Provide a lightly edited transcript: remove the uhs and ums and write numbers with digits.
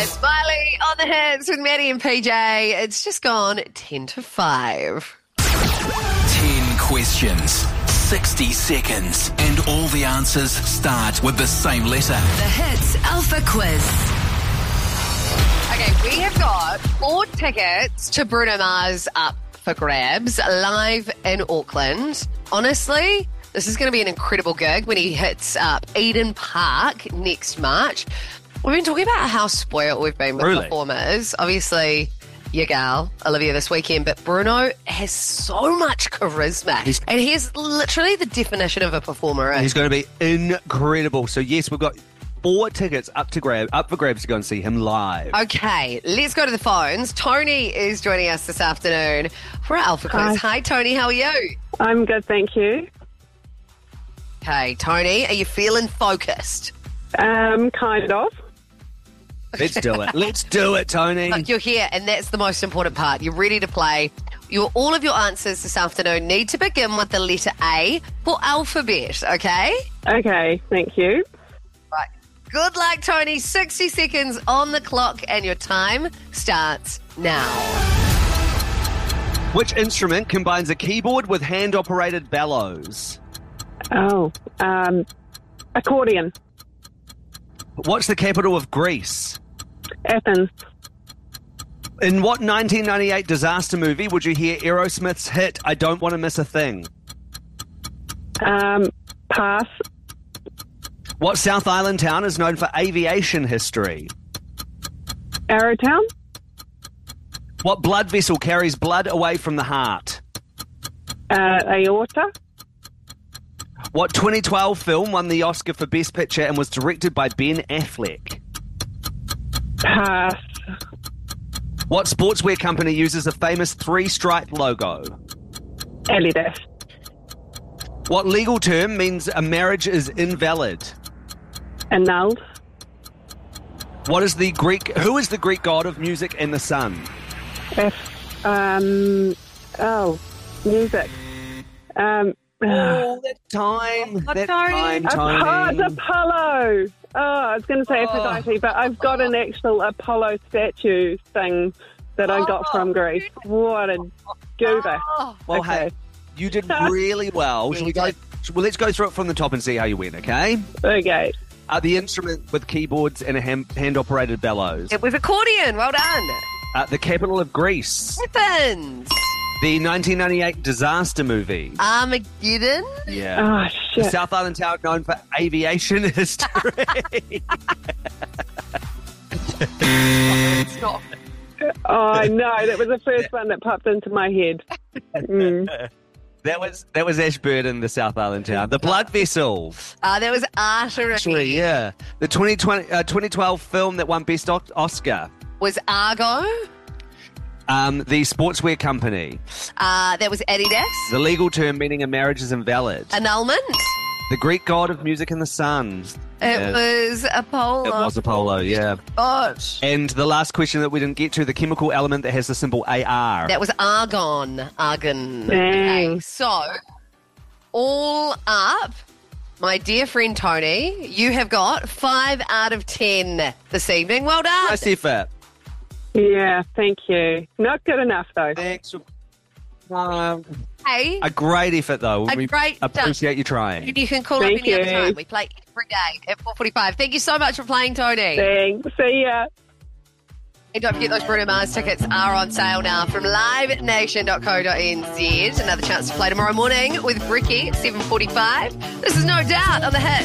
Smiley on the hits with Maddie and PJ. It's just gone 10 to 5. 10 questions, 60 seconds, and all the answers start with the same letter. The Hits Alpha Quiz. Okay, we have got 4 tickets to Bruno Mars up for grabs live in Auckland. Honestly, this is going to be an incredible gig when he hits up Eden Park next March. We've been talking about how spoiled we've been with performers. Obviously, your gal, Olivia, this weekend, but Bruno has so much charisma. And he's literally the definition of a performer. He's going to be incredible. So, yes, we've got 4 tickets up for grabs to go and see him live. Okay, let's go to the phones. Tony is joining us this afternoon for our Alpha Quiz. Hi, Tony. How are you? I'm good, thank you. Okay, Tony, are you feeling focused? Kind of. Let's do it. Let's do it, Tony. Look, you're here, and that's the most important part. You're ready to play. All of your answers this afternoon need to begin with the letter A for alphabet, okay? Okay, thank you. Right. Good luck, Tony. 60 seconds on the clock, and your time starts now. Which instrument combines a keyboard with hand-operated bellows? Oh, accordion. What's the capital of Greece? Athens. In what 1998 disaster movie would you hear Aerosmith's hit, I Don't Want to Miss a Thing? Pass. What South Island town is known for aviation history? Arrowtown. What blood vessel carries blood away from the heart? Aorta. What 2012 film won the Oscar for Best Picture and was directed by Ben Affleck? Pass. What sportswear company uses a famous 3-stripe logo? Adidas. What legal term means a marriage is invalid? Annulled. Who is the Greek god of music and the sun? Music. That time, Tony. It's Apollo. Oh, I was going to say Aphrodite, but I've got an actual Apollo statue thing that I got from Greece. What a goober. Well, Okay. hey, you did really well. Shall we go? Well, let's go through it from the top and see how you went, okay? Okay. The instrument with keyboards and a hand-operated bellows. It was accordion. Well done. The capital of Greece. Athens. The 1998 disaster movie. Armageddon. Yeah. Oh, shit. The South Island town known for aviation history. Stop. Oh, no, that was the first one that popped into my head. That was Ashburton, the South Island town. The blood vessel. There was artery. Actually, yeah. The 2012 film that won Best Oscar. Was Argo. The sportswear company. That was Adidas. The legal term meaning a marriage is invalid. Annulment. The Greek god of music and the sun. It was Apollo. It was Apollo, yeah. Gosh. And the last question that we didn't get to, the chemical element that has the symbol AR. That was argon. Argon. Dang. Okay, so, all up, my dear friend Tony, you have got 5 out of 10 this evening. Well done. Nice effort. Yeah, thank you. Not good enough, though. Thanks. Hey, A great effort, though. A We great appreciate you trying. you can call Thank up any other you. time. We play every day at 4:45. Thank you so much for playing, Tony. Thanks. See ya. And don't forget those Bruno Mars tickets are on sale now from livenation.co.nz. Another chance to play tomorrow morning with Bricky at 7:45. This is No Doubt on the Hit.